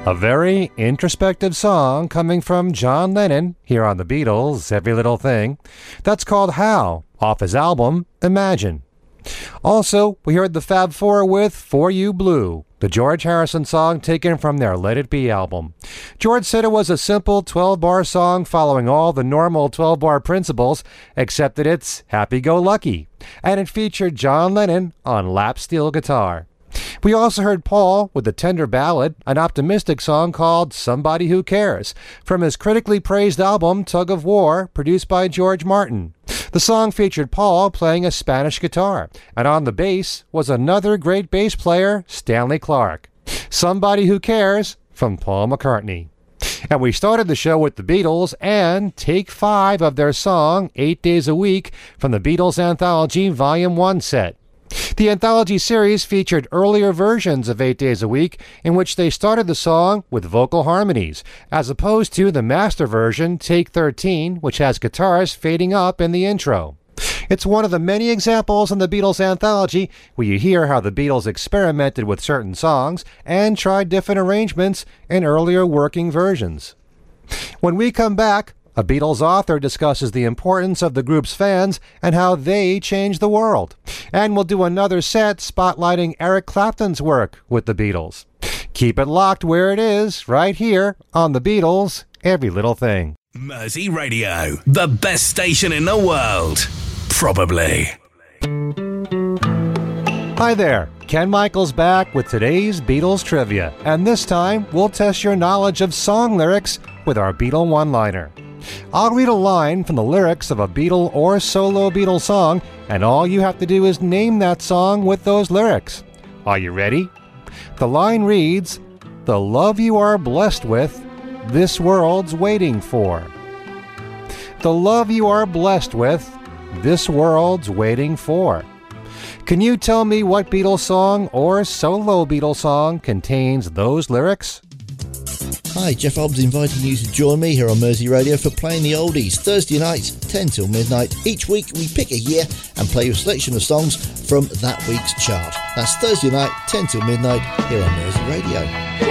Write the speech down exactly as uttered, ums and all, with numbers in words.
A very introspective song coming from John Lennon here on the Beatles' Every Little Thing. That's called How, off his album Imagine. Also, we heard the Fab Four with For You Blue, the George Harrison song taken from their Let It Be album. George said it was a simple twelve-bar song following all the normal twelve-bar principles, except that it's happy-go-lucky, and it featured John Lennon on lap steel guitar. We also heard Paul with the tender ballad, an optimistic song called Somebody Who Cares, from his critically praised album Tug of War, produced by George Martin. The song featured Paul playing a Spanish guitar, and on the bass was another great bass player, Stanley Clarke. Somebody Who Cares from Paul McCartney. And we started the show with the Beatles and Take Five of their song Eight Days a Week from the Beatles Anthology Volume one set. The anthology series featured earlier versions of Eight Days a Week in which they started the song with vocal harmonies, as opposed to the master version, Take thirteen, which has guitars fading up in the intro. It's one of the many examples in the Beatles anthology where you hear how the Beatles experimented with certain songs and tried different arrangements in earlier working versions. When we come back, a Beatles author discusses the importance of the group's fans and how they changed the world. And we'll do another set spotlighting Eric Clapton's work with the Beatles. Keep it locked where it is, right here on the Beatles' Every Little Thing. Mersey Radio, the best station in the world. Probably. Hi there, Ken Michaels back with today's Beatles trivia. And this time, we'll test your knowledge of song lyrics with our Beatle one-liner. I'll read a line from the lyrics of a Beatle or solo Beatle song, and all you have to do is name that song with those lyrics. Are you ready? The line reads, "The love you are blessed with, this world's waiting for." The love you are blessed with, this world's waiting for. Can you tell me what Beatles song or solo Beatles song contains those lyrics? Hi, Jeff Hobbs inviting you to join me here on Mersey Radio for Playing the Oldies, Thursday nights, ten till midnight. Each week we pick a year and play a selection of songs from that week's chart. That's Thursday night, ten till midnight, here on Mersey Radio.